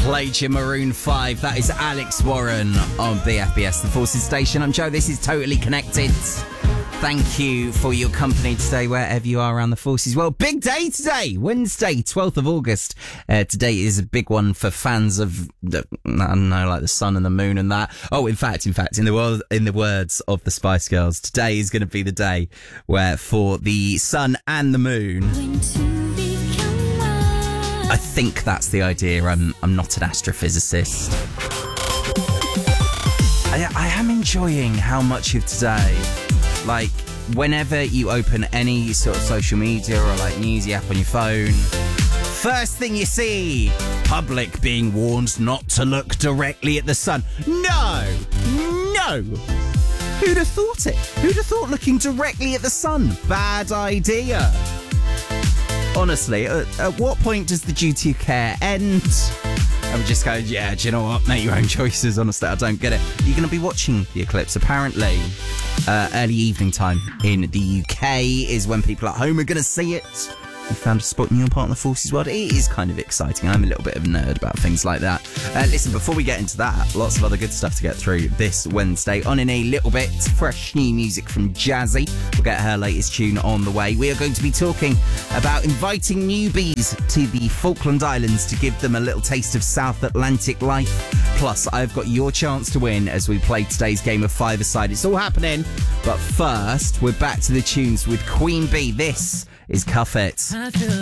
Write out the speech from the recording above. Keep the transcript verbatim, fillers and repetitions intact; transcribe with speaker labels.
Speaker 1: Played your Maroon five. That is Alex Warren on B F B S, the Forces Station. I'm Joe. This is Totally Connected. Thank you for your company today, wherever you are around the Forces. Well, big day today, Wednesday, twelfth of August. Uh, today is a big one for fans of, the, I don't know, like the sun and the moon and that. Oh, in fact, in fact, in the world, in the words of the Spice Girls, today is going to be the day where for the sun and the moon. I think that's the idea. I'm I'm not an astrophysicist. I, I am enjoying how much of today, like, whenever you open any sort of social media or like newsy app on your phone, first thing you see, public being warned not to look directly at the sun. No! No! Who'd have thought it? Who'd have thought looking directly at the sun? Bad idea. Honestly, at, at what point does the duty of care end? I would just go, yeah, do you know what? Make your own choices. Honestly, I don't get it. You're going to be watching the eclipse, apparently. Uh, early evening time in the U K is when people at home are going to see it. We found a spot new part of the Forces world. It is kind of exciting. I'm a little bit of a nerd about things like that. Uh, listen, before we get into that, lots of other good stuff to get through this Wednesday. On in a little bit, fresh new music from Jazzy. We'll get her latest tune on the way. We are going to be talking about inviting newbies to the Falkland Islands to give them a little taste of South Atlantic life. Plus, I've got your chance to win as we play today's game of five-a-side. It's all happening, but first, we're back to the tunes with Queen Bee. This is Cuff It.
Speaker 2: I feel